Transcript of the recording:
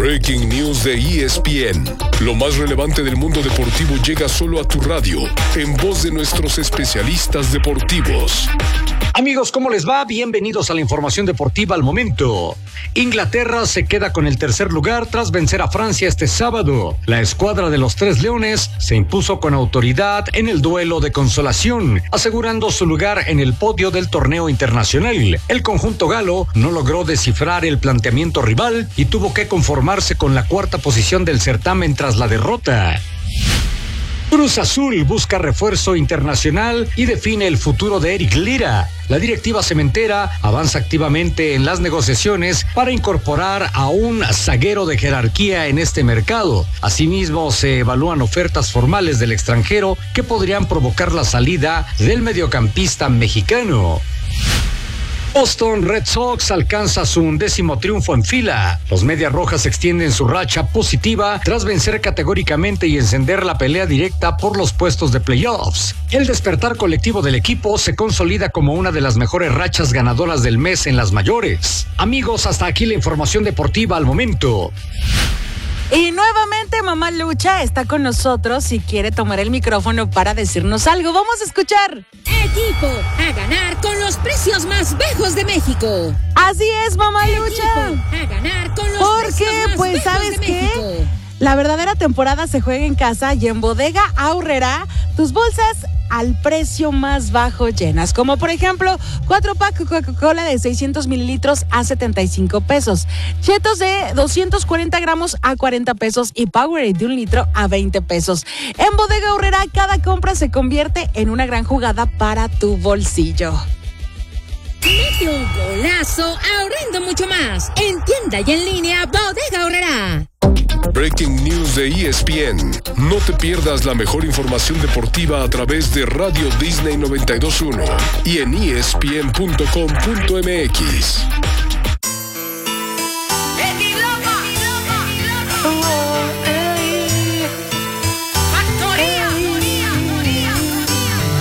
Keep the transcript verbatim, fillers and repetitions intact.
Breaking News de E S P N. Lo más relevante del mundo deportivo llega solo a tu radio, en voz de nuestros especialistas deportivos. Amigos, ¿cómo les va? Bienvenidos a la información deportiva al momento. Inglaterra se queda con el tercer lugar tras vencer a Francia este sábado. La escuadra de los Tres Leones se impuso con autoridad en el duelo de consolación, asegurando su lugar en el podio del torneo internacional. El conjunto galo no logró descifrar el planteamiento rival y tuvo que conformarse con la cuarta posición del certamen tras la derrota. Cruz Azul busca refuerzo internacional y define el futuro de Eric Lira. La directiva cementera avanza activamente en las negociaciones para incorporar a un zaguero de jerarquía en este mercado. Asimismo, se evalúan ofertas formales del extranjero que podrían provocar la salida del mediocampista mexicano. Boston Red Sox alcanza su undécimo triunfo en fila. Los Medias Rojas extienden su racha positiva tras vencer categóricamente y encender la pelea directa por los puestos de playoffs. El despertar colectivo del equipo se consolida como una de las mejores rachas ganadoras del mes en las mayores. Amigos, hasta aquí la información deportiva al momento. Y nuevamente Mamá Lucha está con nosotros y quiere tomar el micrófono para decirnos algo. Vamos a escuchar. Equipo a ganar con los precios más bajos de México. Así es, Mamá Equipo Lucha. a ganar con los Porque, precios más pues, bajos ¿sabes de qué? México. La verdadera temporada se juega en casa y en Bodega Aurrerá, tus bolsas al precio más bajo llenas. Como por ejemplo, cuatro pack Coca-Cola de seiscientos mililitros a setenta y cinco pesos. Chetos de doscientos cuarenta gramos a cuarenta pesos y Powerade de un litro a veinte pesos. En Bodega Aurrerá, cada compra se convierte en una gran jugada para tu bolsillo. Mete un golazo ahorrando mucho más. En tienda y en línea, Bodega Aurrerá. Breaking News de E S P N. No te pierdas la mejor información deportiva a través de Radio Disney noventa y dos punto uno y en E S P N punto com punto M X.